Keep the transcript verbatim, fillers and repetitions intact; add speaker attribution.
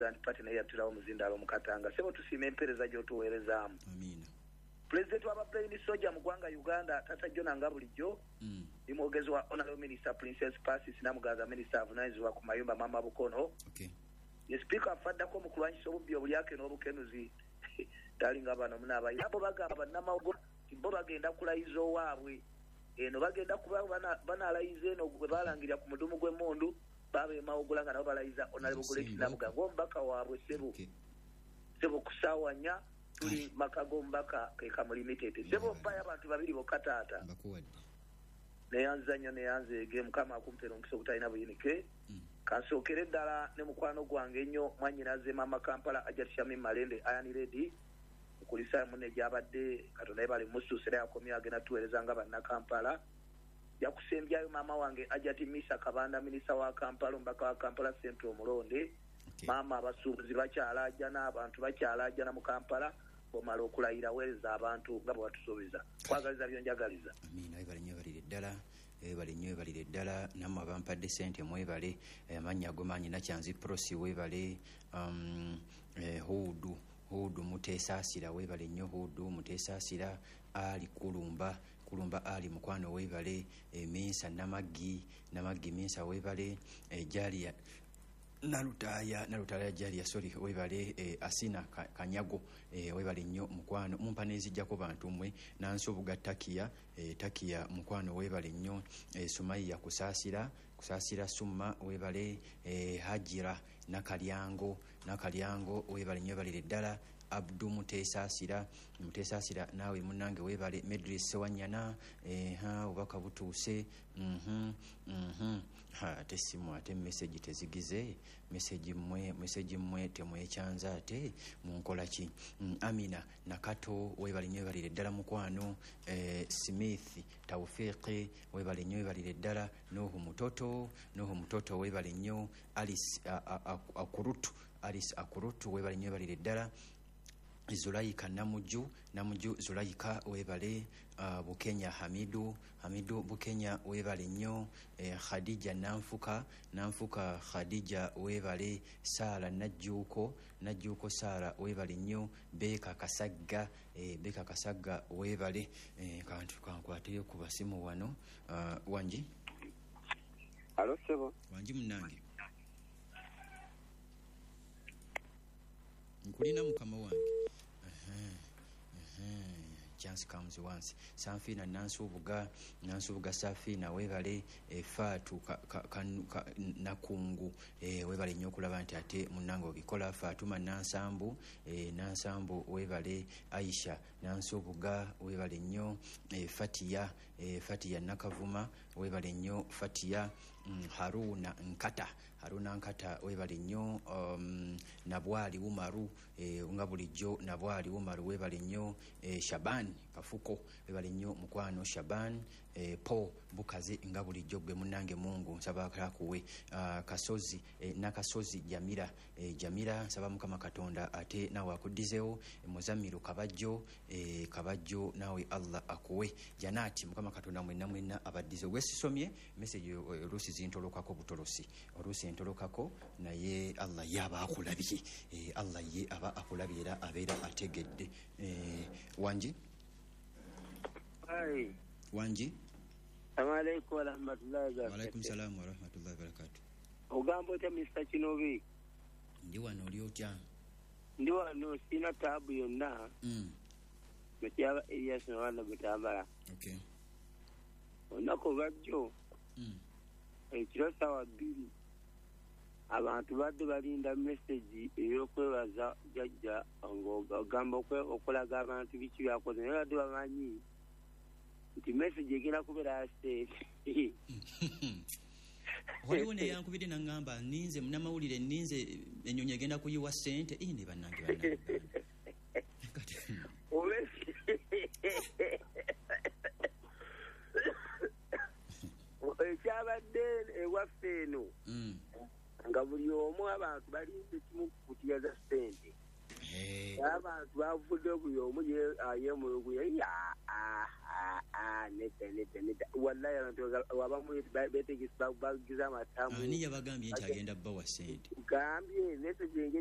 Speaker 1: Grand Party naye yatulawo muzindalo mukatanga sebo tusima empereza gyotuweerezaamu
Speaker 2: amina
Speaker 1: President wa Plain Soja mu gwanga Uganda tata John Ngabulijjo
Speaker 2: mm.
Speaker 1: imwogezi wa Honorable Minister Princess Persis Namugaza Minister avunaanyizibwa ku mayumba Mama Bukono
Speaker 2: okay.
Speaker 1: ye speaker afaddako mu kulwanyisa obubbi obulyake n'obukenuzi talinga bano munaabayi abo bagamba bannamago bo bagenda kulayiza owaabwe eno bagenda kuba banalayiza eno gwe balangirira ku mudumu gw'emmundu babe mawogola nga nabo balayiza Honorable Goleki Namugaza ng'omubaka waabwe sebo
Speaker 2: okay.
Speaker 1: sebo kusawanya tuli makago mbaka keka limited sebo mpaya abantu babiri bokataata
Speaker 2: bakuwadde
Speaker 1: neyanza nnyo neyanza game kama akumpera omukiso kutalina buyinike
Speaker 2: mm.
Speaker 1: kasookera eddala ne mukwano gwange ennyo mwanyinaze Mama Kampala Ajatishami Malende Ayani Lady mukulisa munne gyabadde Katonda ye bali musuusira yakomye agenda tuweereza nga banna Kampala yakusembyayo maama wange Ajati Misa Kabanda minisita wa Kampala ombaka wa Kampala Central Mulonde okay. Maama abasuubuzi bakyalajja n'abantu bakyalajja mu Kampala omala okulayira weereza abantu nga bwe batusuubiza kwagaliza byonjagaliza
Speaker 2: amina ebale nnyo balire ddala ebale nnyo balire ddala nammwe abampadde ssente mwebale amannya agomanyi nakyanzi prosi weebale um, eh, huudu huudu muteesaasira weebale nnyo huudu muteesaasira ali kulumba kulumba ali mukwano weebale eminsa namaggi namaggi minsa weebale ejaliya nalutaya nalutaya jali ya sorry webale eh, asina ka, kanyago eh, webale nnyo mukwano mumpanezijjako bantu mwe nansobuga takia eh, takia mukwano webale nnyo eh, Sumaiya kusaasira kusaasira summa webale eh, hajira nakalyango nakalyango webale nnyo balire ddala Abdu muteesaasira muteesaasira naawe munnange weebale Medris Sewanyana eh, ha obaka butuuse mhm mhm ha tesimu ate message tezigize message mwe message mwe temwekyanza ate munkola ki mm, Amina nakato weebale nnyo balire ddala mukwano eh, Smith Tawfiqi weebale nnyo balire ddala Nuhu mutoto Nuhu mutoto weebale nnyo Alice akurutu Alice akurutu weebale nnyo balire ddala Zulaika Namuju Namuju Zulaika webale uh, Bukenya Hamidu Hamidu Bukenya webale nnyo eh, Khadija Nanfuka Nanfuka Khadija webale Sara Najjuko Najjuko Sara webale nnyo Beka Kasagga eh, Beka Kasagga webale eh, kantu kankwatire ku basimu wano uh, wanji
Speaker 3: Alo sebo
Speaker 2: wanji munange nkulina mukama wange uh-huh. Uh-huh. Chance comes once Sanfina Nansubuga Nansubuga Safina webale e Fatu ka, ka, ka, ka, nakungu e webale nnyo kulaba nti ate munnange ogikola Fatuma Nansambu e Nansambu webale Aisha Nansubuga webale nnyo e Fatia e Fatia Nakavuma webale nnyo Fatia mm, Haruna Nkata Haruna Nkata webale nnyo um, Nabwali Umaru e nga bulijjo Nabwali Umaru webale nnyo e Shaban Kafuko webale nnyo mukwano Shaban e Po Bukaze nga bulijjo gwe munnange Mungu nsaba kakuwe uh, Kasozi e, Nakasozi Jamira e, Jamira nsaba Mukama Katonda ate nawe akuddizeewo e, Muzamiru Kabajjo e, Kabajjo nawe Allah akuwe Janati Mukama Katonda mwenna mwenna abaddize wesisomye message uh, Rusi zintolokako butolosi Rusi entolokako naye Allah yaba akulabye e, Allah ye aba akulabira abeera ategedde e, wanji
Speaker 3: Hai
Speaker 2: wanji
Speaker 3: Assalamu alaykum wa rahmatullahi wa barakatuh.
Speaker 2: Wa alaykum salaam wa rahmatullahi wa barakatuh.
Speaker 3: Ogambo te Mister Kinobi.
Speaker 2: Ndi wano oli otya?
Speaker 3: Ndi wano sina taabu yonna.
Speaker 2: Mm.
Speaker 3: Metiaba Elias na wanda mutambala.
Speaker 2: Okay.
Speaker 3: Onako bajjo.
Speaker 2: Mm.
Speaker 3: Ekiro sawa bbiri. Abantu badde balinda message ey'okwebaza jajja ng'ogamba okulaga abantu biki byakoze naye badde bamanyi nti message egenda kubeera state.
Speaker 2: Waliwo ne yankubidde n'angamba ninze munnamawulire ninze ennyonyi egenda kuyiwa ssente indi bannange bannange
Speaker 3: ekyabadde ewaffe eno nga buli omu abantu balinze kimu kukutiya za ssente abantu bavudde buli omu yemulugu ya neta neta neta wallahi abantu wabamu betegesi bagiza amatamu
Speaker 2: ani yabagambye nti agenda bbawa ssente
Speaker 3: gambye nete